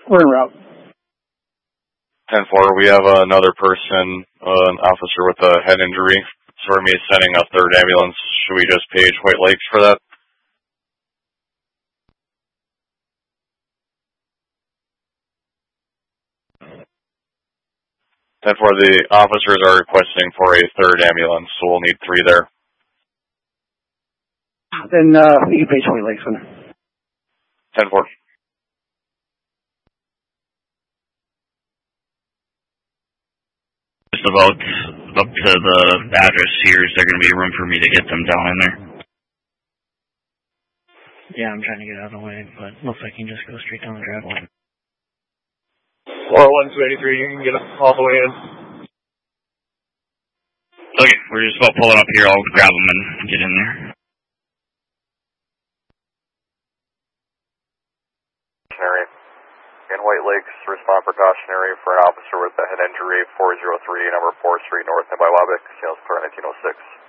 We're en route. 10-4, we have another person, an officer with a head injury. So we're going to be sending a third ambulance. Should we just page White Lakes for that? 10-4, the officers are requesting for a third ambulance, so we'll need 3 there. Then you page White Lakes then. 10-4. Just about up to the address here. Is there going to be room for me to get them down in there? Yeah, I'm trying to get out of the way, but looks like you can just go straight down the driveway. 41283, you can get all the way in. Okay, we're just about pulling up here. I'll grab them and get in there. In White Lakes, respond precautionary for an officer with a head injury, 403, number 4th Street North, nearby Wabick, Sales Clear 1906.